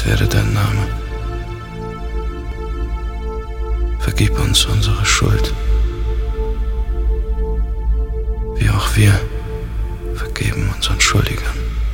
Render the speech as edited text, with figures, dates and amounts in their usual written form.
geheiligt werde dein Name. Vergib uns unsere Schuld, wie auch wir vergeben unseren Schuldigern.